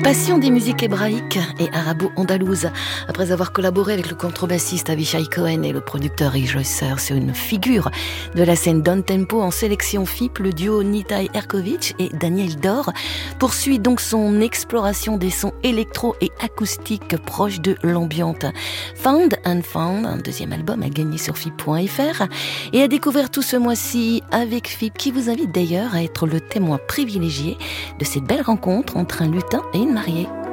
Passion des musiques hébraïques et arabo-andalouses. Après avoir collaboré avec le contrebassiste Avishai Cohen et le producteur Rick Joycer sur une figure de la scène down-tempo en sélection FIP, le duo Nitai Erkovitch et Daniel Dor poursuit donc son exploration des sons électro et acoustiques proches de l'ambiante. Found and Found, un deuxième album à gagner sur FIP.fr et à découvrir tout ce mois-ci avec FIP, qui vous invite d'ailleurs à être le témoin privilégié de cette belle rencontre entre un lutin et une mariée.